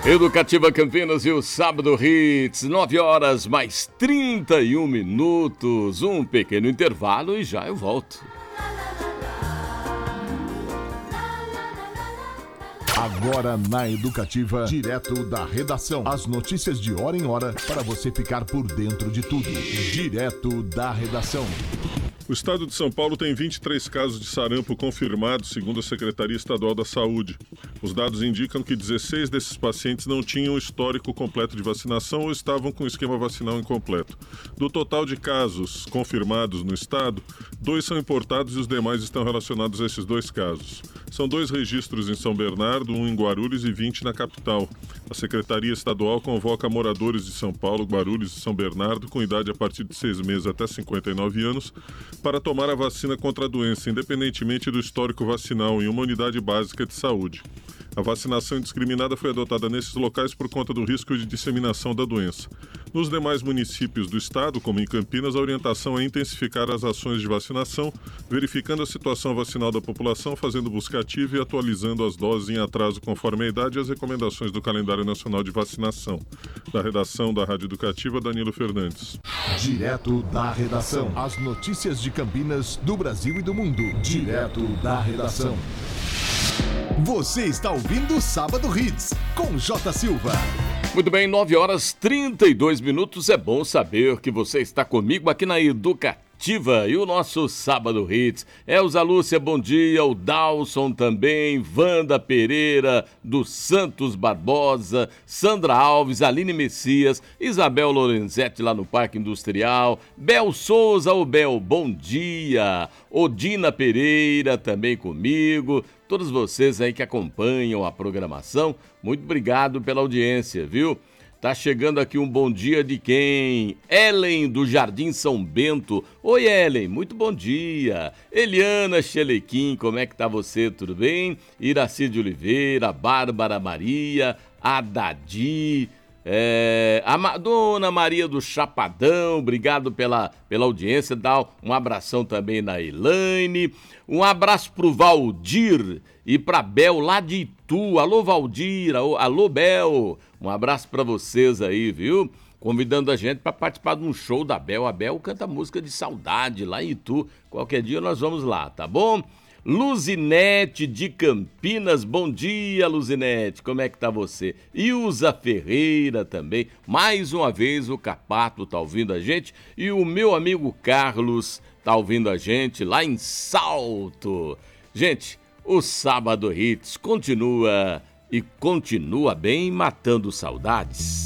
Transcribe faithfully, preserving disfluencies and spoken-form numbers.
Educativa Campinas e o Sábado Hits, nove horas mais trinta e um minutos. Um pequeno intervalo e já eu volto. Agora na Educativa, direto da redação. As notícias de hora em hora para você ficar por dentro de tudo. Direto da redação. O estado de São Paulo tem vinte e três casos de sarampo confirmados, segundo a Secretaria Estadual da Saúde. Os dados indicam que dezesseis desses pacientes não tinham histórico completo de vacinação ou estavam com esquema vacinal incompleto. Do total de casos confirmados no estado, dois são importados e os demais estão relacionados a esses dois casos. São dois registros em São Bernardo, um em Guarulhos e vinte na capital. A Secretaria Estadual convoca moradores de São Paulo, Guarulhos e São Bernardo com idade a partir de seis meses até cinquenta e nove anos para tomar a vacina contra a doença, independentemente do histórico vacinal, em uma unidade básica de saúde. A vacinação indiscriminada foi adotada nesses locais por conta do risco de disseminação da doença. Nos demais municípios do estado, como em Campinas, a orientação é intensificar as ações de vacinação, verificando a situação vacinal da população, fazendo busca ativa e atualizando as doses em atraso conforme a idade e as recomendações do calendário nacional de vacinação. Da redação da Rádio Educativa, Danilo Fernandes. Direto da redação. As notícias de Campinas, do Brasil e do mundo. Direto da redação. Você está ouvindo o Sábado Hits, com J. Silva. Muito bem, nove horas e trinta e dois minutos. É bom saber que você está comigo aqui na Educativa e o nosso Sábado Hits. Elza Lúcia, bom dia. O Dalson também. Wanda Pereira, dos Santos Barbosa. Sandra Alves, Aline Messias. Isabel Lorenzetti lá no Parque Industrial. Bel Souza, o Bel, bom dia. Odina Pereira também comigo. Todos vocês aí que acompanham a programação, muito obrigado pela audiência, viu? Tá chegando aqui um bom dia de quem? Ellen, do Jardim São Bento. Oi, Ellen, muito bom dia. Eliana Chelequim, como é que tá você? Tudo bem? Iraci de Oliveira, Bárbara Maria, Adadi... É, a Ma- Dona Maria do Chapadão, obrigado pela, pela audiência, dá um abração também na Elaine, um abraço pro Valdir e pra Bel lá de Itu. Alô Valdir, alô, alô Bel, um abraço pra vocês aí, viu? Convidando a gente para participar de um show da Bel. A Bel canta música de saudade lá em Itu, qualquer dia nós vamos lá, tá bom? Luzinete de Campinas, bom dia, Luzinete, como é que tá você? Ilza Ferreira também, mais uma vez o Capato tá ouvindo a gente e o meu amigo Carlos tá ouvindo a gente lá em Salto. Gente, o Sábado Hits continua e continua bem matando saudades.